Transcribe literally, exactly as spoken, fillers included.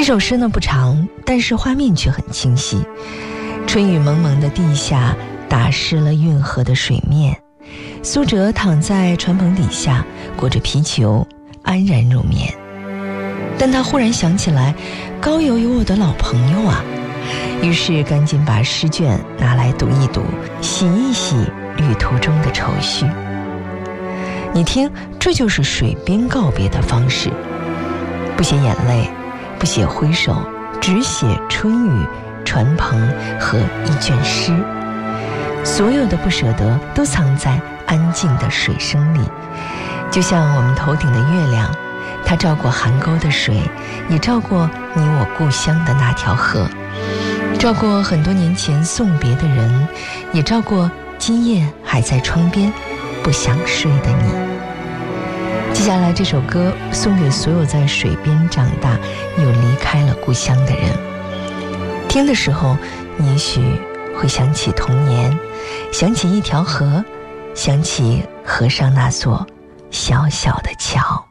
首诗呢不长，但是画面却很清晰。春雨蒙蒙的地下打湿了运河的水面，苏辙躺在船棚底下，裹着皮裘，安然入眠。但他忽然想起来，高邮有我的老朋友啊，于是赶紧把诗卷拿来读一读，洗一洗旅途中的愁绪。你听，这就是水边告别的方式，不写眼泪，不写挥手，只写春雨、船棚和一卷诗。所有的不舍得都藏在安静的水声里，就像我们头顶的月亮，它照过邗沟的水，也照过你我故乡的那条河，照过很多年前送别的人，也照过今夜还在窗边不想睡的你。接下来这首歌送给所有在水边长大又离开了故乡的人，听的时候你也许会想起童年，想起一条河，想起河上那座小小的桥。